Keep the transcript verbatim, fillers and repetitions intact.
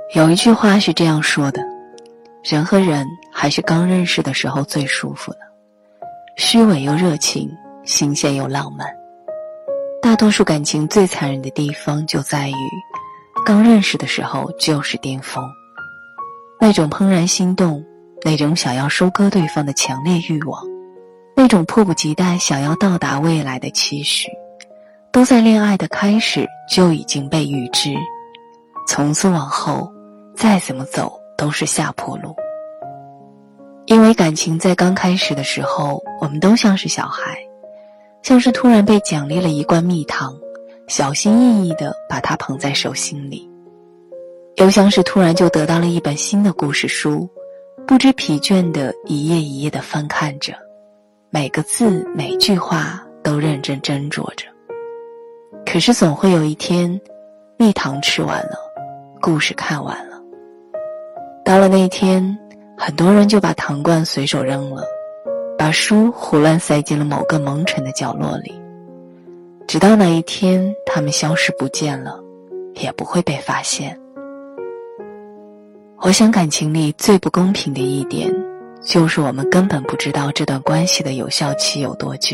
有一句话是这样说的，人和人还是刚认识的时候最舒服的，虚伪又热情，新鲜又浪漫。大多数感情最残忍的地方就在于，刚认识的时候就是巅峰，那种怦然心动，那种想要收割对方的强烈欲望，那种迫不及待想要到达未来的期许，都在恋爱的开始就已经被预知，从此往后再怎么走都是下坡路。因为感情在刚开始的时候，我们都像是小孩，像是突然被奖励了一罐蜜糖，小心翼翼地把它捧在手心里，又像是突然就得到了一本新的故事书，不知疲倦地一页一页地翻看着，每个字每句话都认真斟酌着。可是总会有一天，蜜糖吃完了，故事看完了。到了那一天，很多人就把糖罐随手扔了，把书胡乱塞进了某个蒙尘的角落里，直到那一天他们消失不见了，也不会被发现。我想感情里最不公平的一点，就是我们根本不知道这段关系的有效期有多久。